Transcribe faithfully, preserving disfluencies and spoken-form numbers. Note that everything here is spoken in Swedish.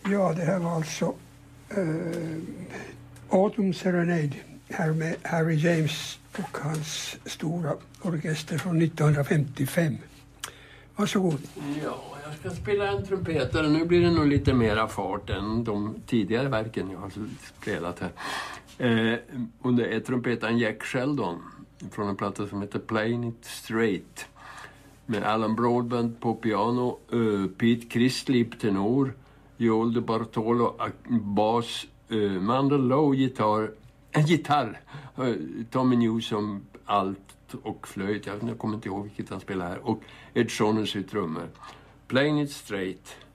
Ja, det här var alltså uh, Autumn Serenade här med Harry James och hans stora orkester från nittonhundrafemtiofem. Varsågod. Ja, jag ska spela en trumpetare. Nu blir det nog lite mera fart än de tidigare verken jag har spelat här. Eh, och det är trumpetaren Jack Sheldon från en platta som heter Playing It Straight. Med Alan Broadbent på piano, uh, Pete Christlip tenor, Joel de Bartolo bas, uh, Mandel Lowe gitarr, en uh, gitarr, uh, Tommy Newsom allt och flöjt, jag kommer inte ihåg vilket han spelar här, och Ed Shaughnessy trummor. Playing It Straight.